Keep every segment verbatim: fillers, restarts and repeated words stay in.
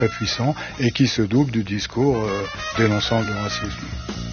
très puissant et qui se double du discours euh, dénonçant le racisme.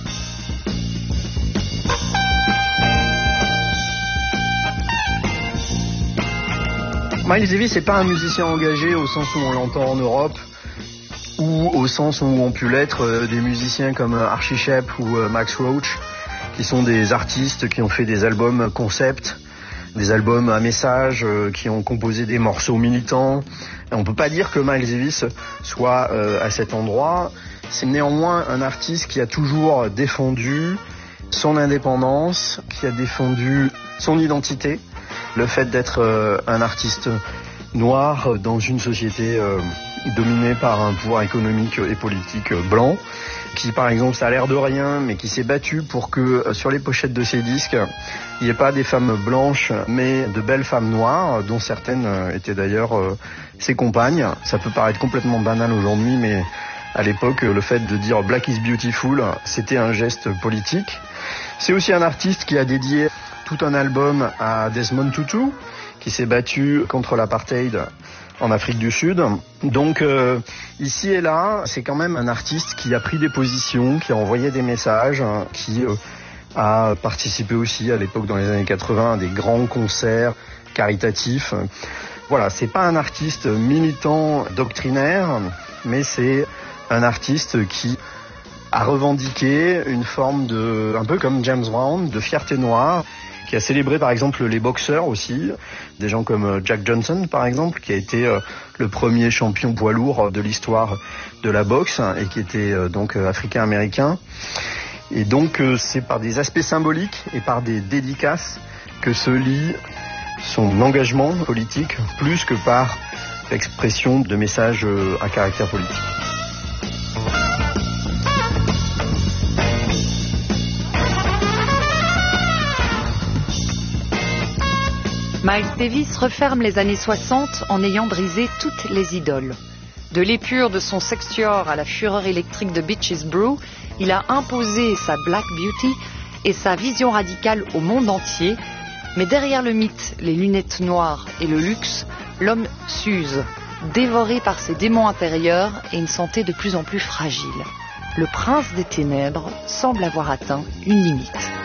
Miles Davis n'est pas un musicien engagé au sens où on l'entend en Europe ou au sens où ont pu l'être euh, des musiciens comme Archie Shepp ou euh, Max Roach, qui sont des artistes qui ont fait des albums concept, des albums à message, euh, qui ont composé des morceaux militants. Et on peut pas dire que Miles Davis soit euh, à cet endroit. C'est néanmoins un artiste qui a toujours défendu son indépendance, qui a défendu son identité, le fait d'être euh, un artiste noir dans une société euh, dominée par un pouvoir économique et politique blanc, qui par exemple, ça a l'air de rien, mais qui s'est battu pour que euh, sur les pochettes de ses disques, il n'y ait pas des femmes blanches, mais de belles femmes noires, dont certaines euh, étaient d'ailleurs euh, ses compagnes. Ça peut paraître complètement banal aujourd'hui, mais à l'époque, le fait de dire « Black is beautiful », c'était un geste politique. C'est aussi un artiste qui a dédié tout un album à Desmond Tutu, qui s'est battu contre l'apartheid en Afrique du Sud. Donc euh, ici et là, c'est quand même un artiste qui a pris des positions, qui a envoyé des messages, hein, qui euh, a participé aussi à l'époque dans les années quatre-vingts à des grands concerts caritatifs. Voilà, c'est pas un artiste militant doctrinaire, mais c'est un artiste qui a revendiqué une forme de, un peu comme James Brown, de fierté noire, qui a célébré par exemple les boxeurs aussi, des gens comme Jack Johnson par exemple, qui a été euh, le premier champion poids lourd de l'histoire de la boxe et qui était euh, donc euh, africain-américain. Et donc euh, c'est par des aspects symboliques et par des dédicaces que se lie son engagement politique, plus que par l'expression de messages euh, à caractère politique. Miles Davis referme les années soixante en ayant brisé toutes les idoles. De l'épure de son sextuor à la fureur électrique de Bitches Brew, il a imposé sa Black Beauty et sa vision radicale au monde entier. Mais derrière le mythe, les lunettes noires et le luxe, l'homme s'use, dévoré par ses démons intérieurs et une santé de plus en plus fragile. Le prince des ténèbres semble avoir atteint une limite.